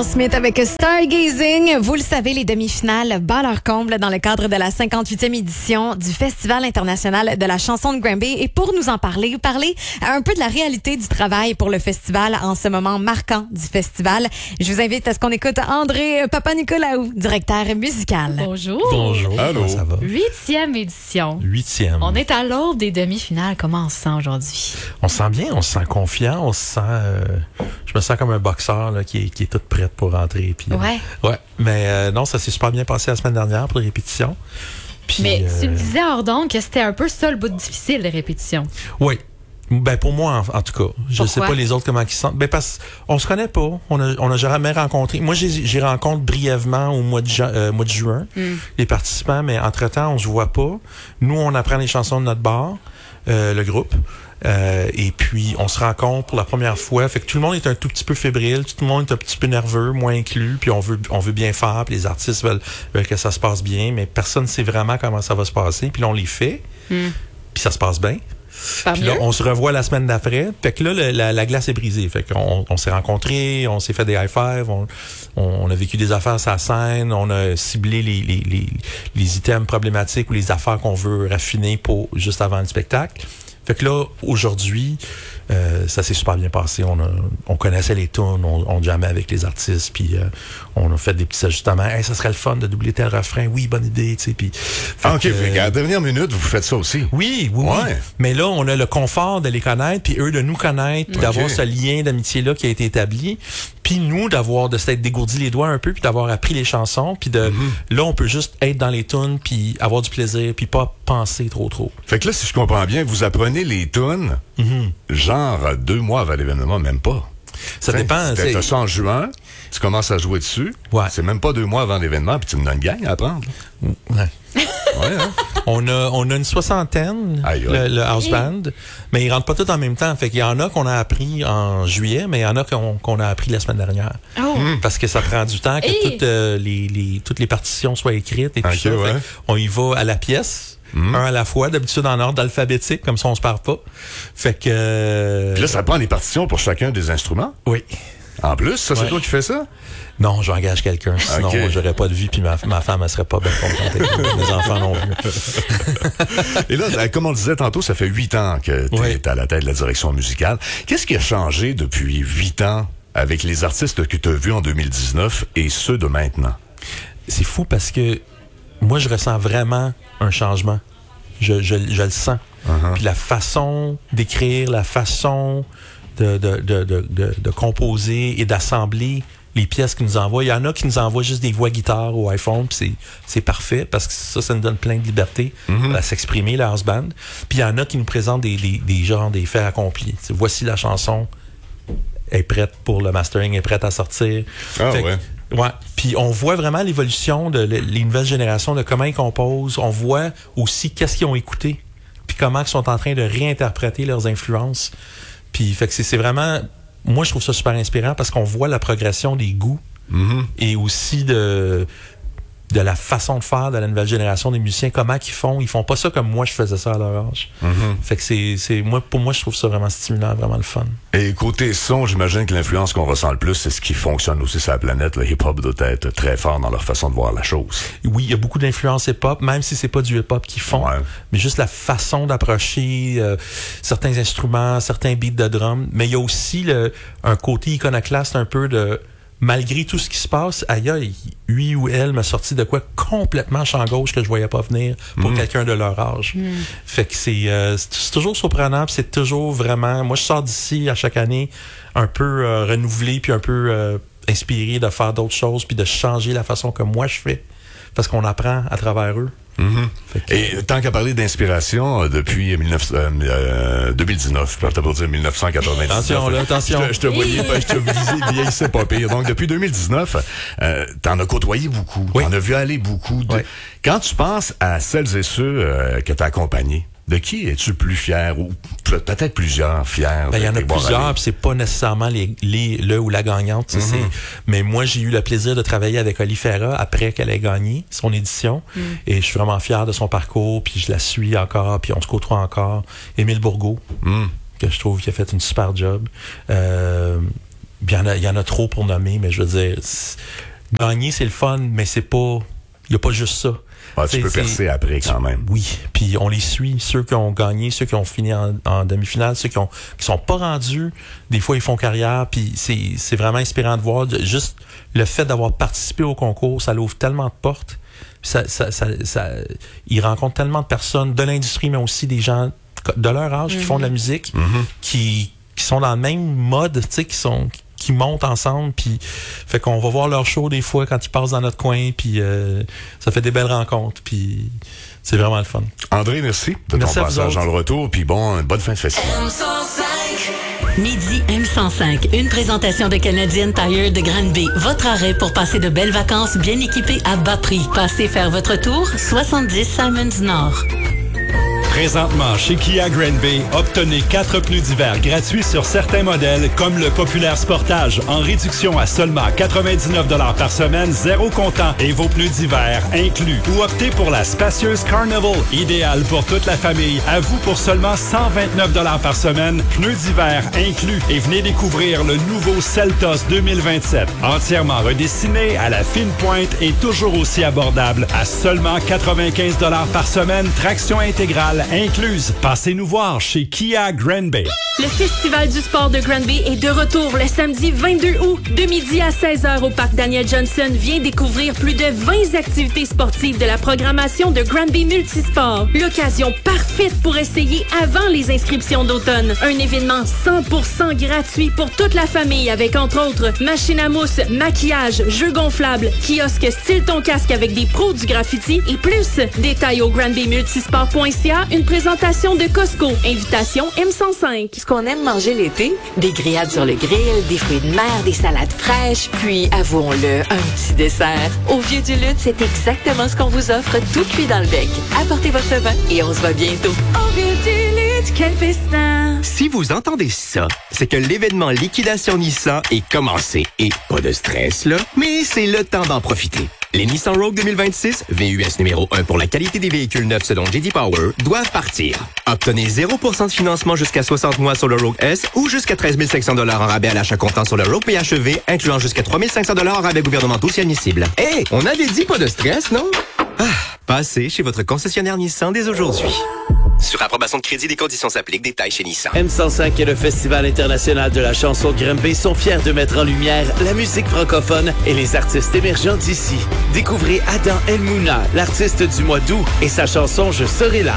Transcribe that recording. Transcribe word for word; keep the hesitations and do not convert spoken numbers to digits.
Daniel Smith avec Stargazing. Vous le savez, les demi-finales battent leur comble dans le cadre de la cinquante-huitième édition du Festival international de la chanson de Granby. Et pour nous en parler, parler un peu de la réalité du travail pour le festival en ce moment marquant du festival, je vous invite à ce qu'on écoute André Papanicolaou, directeur musical. Bonjour. Bonjour. Allô. Ça va? Huitième édition. Huitième. On est à l'aube des demi-finales. Comment on se sent aujourd'hui? On se sent bien, on se sent confiant, on se sent... Euh, je me sens comme un boxeur là, qui, est, qui est tout prêt pour rentrer. Puis, Ouais. Euh, ouais. Mais euh, non, ça s'est super bien passé la semaine dernière pour les répétitions. Puis, Mais euh, tu me disais hors d'onde que c'était un peu ça le bout difficile, les répétitions. Oui. Ben pour moi, en, en tout cas. Je Pourquoi? sais pas les autres comment ils se sentent. Ben parce qu'on se connaît pas. On a, on a jamais rencontré. Moi, j'ai, j'ai rencontré brièvement au mois de, ju- euh, mois de juin Mm. les participants, mais entre-temps, on se voit pas. Nous, on apprend les chansons de notre bar, euh, le groupe. Euh, et puis, on se rencontre pour la première fois. Fait que tout le monde est un tout petit peu fébrile, tout le monde est un petit peu nerveux, moi inclus. Puis on veut, on veut bien faire. Puis les artistes veulent, veulent que ça se passe bien, mais personne ne sait vraiment comment ça va se passer. Puis là, on les fait. Mm. Puis ça se passe bien. Pas Puis mieux? là, on se revoit la semaine d'après. Fait que là, le- la, la glace est brisée. Fait qu'on on s'est rencontrés, on s'est fait des high-fives, on, on, on a vécu des affaires sur la scène, on a ciblé les, les, les, les items problématiques ou les affaires qu'on veut raffiner pour juste avant le spectacle. Fait que là, aujourd'hui, euh, ça s'est super bien passé. On, a, on connaissait les tunes, on, on jammait avec les artistes, puis euh, on a fait des petits ajustements. Hey, ça serait le fun de doubler tel refrain. Oui, bonne idée, tu sais. Puis, fait Ah, OK, que, fait qu'à la dernière minute, vous faites ça aussi. oui, oui, oui. Ouais. Mais là, on a le confort de les connaître, puis eux de nous connaître, puis Ok. d'avoir ce lien d'amitié-là qui a été établi. Puis nous, d'avoir, de s'être dégourdi les doigts un peu, puis d'avoir appris les chansons, puis de, là, on peut juste être dans les tunes, puis avoir du plaisir, puis pas penser trop, trop. Fait que là, si je comprends bien, vous apprenez les tunes, genre deux mois avant l'événement, même pas. Ça T'sais, dépend. T'as c'est- ça en juin, tu commences à jouer dessus. Ouais. C'est même pas deux mois avant l'événement, puis tu me donnes une gang à apprendre. Ouais. Ouais, hein? On a, on a une soixantaine, Aïe, le, aïe. le house band, mais ils rentrent pas tous en même temps. Fait qu'il y en a qu'on a appris en juillet, mais il y en a qu'on, qu'on a appris la semaine dernière. Oh! Parce que ça prend du temps que Hey! toutes, euh, les, les, toutes les partitions soient écrites et tout Ok, ça. ouais. Fait on y va à la pièce, un à la fois, d'habitude en ordre alphabétique, comme ça on se perd pas. Fait que... euh, Puis là, ça prend les partitions pour chacun des instruments. oui. En plus, ça, c'est Ouais. toi qui fais ça? Non, j'engage quelqu'un. Sinon, Ok. j'aurais pas de vie, puis ma, ma femme, elle serait pas bien contente avec moi. Mes enfants non plus. Et là, ben, comme on le disait tantôt, ça fait huit ans que tu es Oui. à la tête de la direction musicale. Qu'est-ce qui a changé depuis huit ans avec les artistes que tu as vus en deux mille dix-neuf et ceux de maintenant? C'est fou parce que moi, je ressens vraiment un changement. Je, je, je le sens. Uh-huh. Puis la façon d'écrire, la façon de, de, de, de, de, de composer et d'assembler les pièces qu'ils nous envoient. Il y en a qui nous envoient juste des voix guitare au iPhone, puis c'est, c'est parfait parce que ça, ça nous donne plein de liberté à s'exprimer, la house band. Puis il y en a qui nous présentent des, des, des genres, des faits accomplis. T'sais, voici la chanson, elle est prête pour le mastering, elle est prête à sortir. Ah Fait que- ouais. Ouais. Puis on voit vraiment l'évolution de le- les nouvelles générations, de comment ils composent. On voit aussi qu'est-ce qu'ils ont écouté, puis comment ils sont en train de réinterpréter leurs influences. Puis fait que c'est, c'est vraiment... Moi, je trouve ça super inspirant parce qu'on voit la progression des goûts Mhm. et aussi de de la façon de faire de la nouvelle génération des musiciens, comment qu'ils font. Ils font pas ça comme moi, je faisais ça à leur âge. Mhm. Fait que c'est... c'est moi, pour moi, je trouve ça vraiment stimulant, vraiment le fun. Et côté son, j'imagine que l'influence qu'on ressent le plus, c'est ce qui fonctionne aussi sur la planète. Le hip-hop doit être très fort dans leur façon de voir la chose. Oui, il y a beaucoup d'influence hip-hop, même si c'est pas du hip-hop qu'ils font, Ouais. mais juste la façon d'approcher euh, certains instruments, certains beats de drum. Mais il y a aussi le, un côté iconoclaste un peu de... Malgré tout ce qui se passe, aïe, aïe, lui ou elle m'a sorti de quoi complètement champ gauche que je voyais pas venir pour quelqu'un de leur âge. Fait que c'est, euh, c'est, c'est toujours surprenant, puis c'est toujours vraiment... Moi, je sors d'ici à chaque année un peu euh, renouvelé, puis un peu euh, inspiré de faire d'autres choses, puis de changer la façon que moi je fais. Parce qu'on apprend à travers eux. Mhm. Fait que- Et tant qu'à parler d'inspiration, euh, depuis mille neuf cents, euh, euh, deux mille dix-neuf, je peux pas dire mille neuf cent quatre-vingt-dix-neuf. Attention, là, attention. Je, te- je te voyais, je te visais, vieillissais pas pire. Donc, depuis deux mille dix-neuf, euh, t'en as côtoyé beaucoup. Oui. T'en as vu aller beaucoup. De... Oui. Quand tu penses à celles et ceux euh, que t'as accompagnés, de qui es-tu plus fier ou pe- peut-être plusieurs fiers? Ben, il y en de a les voir plusieurs, aller? puis c'est pas nécessairement les, les, le ou la gagnante. tu sais, c'est- Mais moi, j'ai eu le plaisir de travailler avec Olifera après qu'elle ait gagné son édition. Et je suis vraiment fier de son parcours, puis je la suis encore, puis on se côtoie encore. Émile Bourgault, Mm. que je trouve qu'il a fait une super job. Euh, il y en a, il y en a trop pour nommer, mais je veux dire, c'est, gagner, c'est le fun, mais c'est pas, il y a pas juste ça. Ah, tu c'est, peux c'est, percer après quand même. Oui, puis on les suit, ceux qui ont gagné, ceux qui ont fini en, en demi-finale, ceux qui ont qui sont pas rendus, des fois ils font carrière, puis c'est c'est vraiment inspirant de voir, de, juste le fait d'avoir participé au concours, ça l'ouvre tellement de portes, ça ça ça, ça ils rencontrent tellement de personnes de l'industrie, mais aussi des gens de leur âge mm-hmm. qui font de la musique, mm-hmm. qui qui sont dans le même mode, tu sais, qui sont qui montent ensemble, puis fait qu'on va voir leur show des fois quand ils passent dans notre coin, puis euh, ça fait des belles rencontres, puis c'est vraiment le fun. André, merci de merci ton passage dans le retour, puis bon, bonne fin de festival. Midi M cent cinq, une présentation de Canadian Tire de Granby. Votre arrêt pour passer de belles vacances bien équipées à bas prix. Passez faire votre tour, soixante-dix Simons Nord. Présentement, chez Kia Granby, obtenez quatre pneus d'hiver gratuits sur certains modèles, comme le populaire Sportage, en réduction à seulement quatre-vingt-dix-neuf dollars par semaine, zéro comptant, et vos pneus d'hiver inclus. Ou optez pour la spacieuse Carnival, idéale pour toute la famille, à vous pour seulement cent vingt-neuf dollars par semaine, pneus d'hiver inclus. Et venez découvrir le nouveau Seltos deux mille vingt-sept, entièrement redessiné, à la fine pointe et toujours aussi abordable, à seulement quatre-vingt-quinze dollars par semaine, traction intégrale incluse. Passez nous voir chez Kia Granby. Le Festival du sport de Granby est de retour le samedi vingt-deux août, de midi à seize heures au parc Daniel Johnson. Viens découvrir plus de vingt activités sportives de la programmation de Granby Multisport. L'occasion parfaite pour essayer avant les inscriptions d'automne. Un événement cent pour cent gratuit pour toute la famille avec entre autres machine à mousse, maquillage, jeux gonflables, kiosque style ton casque avec des pros du graffiti et plus. Détails au granby multisport point c a. Une présentation de Costco. Invitation M cent cinq. Ce qu'on aime manger l'été, des grillades sur le grill, des fruits de mer, des salades fraîches, puis, avouons-le, un petit dessert. Au Vieux du Lutte, c'est exactement ce qu'on vous offre, tout cuit dans le bec. Apportez votre vin et on se voit bientôt. Au Vieux du Lutte, quel festin! Si vous entendez ça, c'est que l'événement Liquidation Nissan est commencé. Et pas de stress, là, mais c'est le temps d'en profiter. Les Nissan Rogue deux mille vingt-six, V U S numéro un pour la qualité des véhicules neufs selon J D Power, doivent partir. Obtenez zéro pour cent de financement jusqu'à soixante mois sur le Rogue S ou jusqu'à treize mille cinq cents dollars en rabais à l'achat comptant sur le Rogue P H E V, incluant jusqu'à trois mille cinq cents dollars en rabais gouvernementaux si admissible. Hé, hey, on avait dit pas de stress, non? Ah, passez chez votre concessionnaire Nissan dès aujourd'hui. Sur approbation de crédit, des conditions s'appliquent. Détails chez Nissan. M cent cinq et le Festival international de la chanson Granby sont fiers de mettre en lumière la musique francophone et les artistes émergents d'ici. Découvrez Adam El Mouna, l'artiste du mois d'août, et sa chanson « Je serai là ».